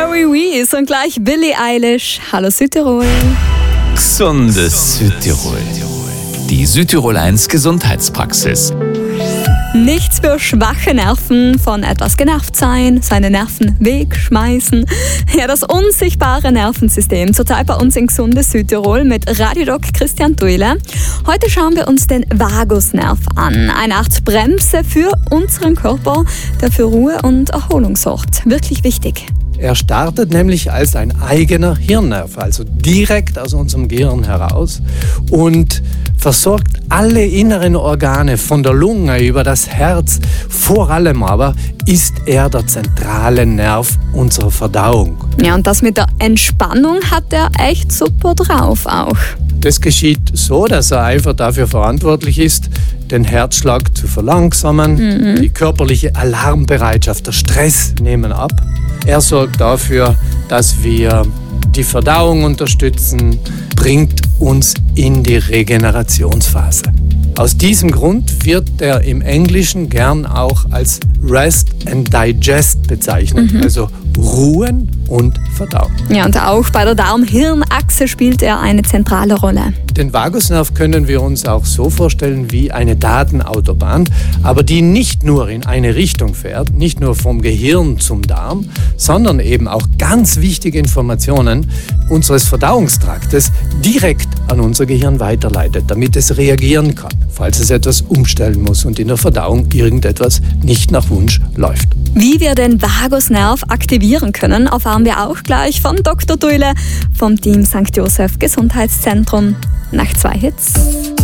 Zoe Wees und gleich Billie Eilish. Hallo Südtirol. Gesundes Südtirol. Die Südtirol 1 Gesundheitspraxis. Nichts für schwache Nerven, von etwas genervt sein, seine Nerven wegschmeißen. Ja, das unsichtbare Nervensystem, zurzeit bei uns in Gesundes Südtirol mit Radiodoc Christian Thuile. Heute schauen wir uns den Vagusnerv an, eine Art Bremse für unseren Körper, der für Ruhe und Erholung sorgt. Wirklich wichtig. Er startet nämlich als ein eigener Hirnnerv, also direkt aus unserem Gehirn heraus und versorgt alle inneren Organe von der Lunge über das Herz. Vor allem aber ist er der zentrale Nerv unserer Verdauung. Ja, und das mit der Entspannung hat er echt super drauf auch. Das geschieht so, dass er einfach dafür verantwortlich ist, den Herzschlag zu verlangsamen, die körperliche Alarmbereitschaft, der Stress nehmen ab. Er sorgt dafür, dass wir die Verdauung unterstützen, bringt uns in die Regenerationsphase. Aus diesem Grund wird er im Englischen gern auch als Rest and Digest bezeichnet, also Ruhen und Verdauen. Ja, und auch bei der Darm-Hirn-Achse spielt er eine zentrale Rolle. Den Vagusnerv können wir uns auch so vorstellen wie eine Datenautobahn, aber die nicht nur in eine Richtung fährt, nicht nur vom Gehirn zum Darm, sondern eben auch ganz wichtige Informationen unseres Verdauungstraktes direkt an unser Gehirn weiterleitet, damit es reagieren kann, falls es etwas umstellen muss und in der Verdauung irgendetwas nicht nach Wunsch läuft. Wie wir den Vagusnerv aktivieren können, erfahren wir auch gleich von Dr. Thuile vom Team St. Joseph Gesundheitszentrum nach 2 Hits.